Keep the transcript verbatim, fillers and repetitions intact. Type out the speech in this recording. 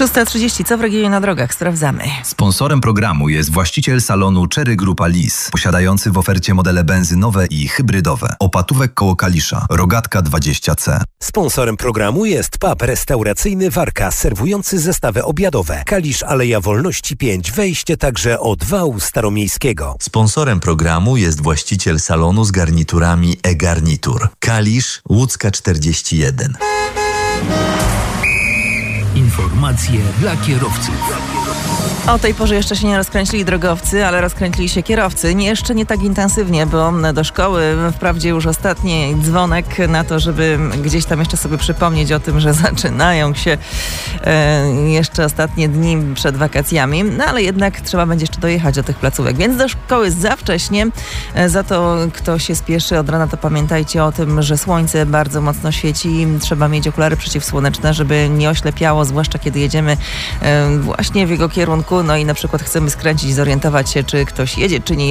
szósta trzydzieści. Co w regionie na drogach? Sprawdzamy. Sponsorem programu jest właściciel salonu Chery Grupa Lis, posiadający w ofercie modele benzynowe i hybrydowe. Opatówek koło Kalisza, Rogatka dwadzieścia C. Sponsorem programu jest pub restauracyjny Warka, serwujący zestawy obiadowe. Kalisz, Aleja Wolności pięć, wejście także od wału staromiejskiego. Sponsorem programu jest właściciel salonu z garniturami e-Garnitur. Kalisz, Łódzka czterdzieści jeden. Informacje dla kierowców. O tej porze jeszcze się nie rozkręcili drogowcy, ale rozkręcili się kierowcy. Nie, jeszcze nie tak intensywnie, bo do szkoły wprawdzie już ostatni dzwonek na to, żeby gdzieś tam jeszcze sobie przypomnieć o tym, że zaczynają się e, jeszcze ostatnie dni przed wakacjami, no ale jednak trzeba będzie jeszcze dojechać do tych placówek, więc do szkoły za wcześnie. E, za to kto się spieszy od rana, to pamiętajcie o tym, że słońce bardzo mocno świeci. Trzeba mieć okulary przeciwsłoneczne, żeby nie oślepiało, zwłaszcza kiedy jedziemy e, właśnie w jego kierunku. No i na przykład chcemy skręcić, zorientować się, czy ktoś jedzie, czy nie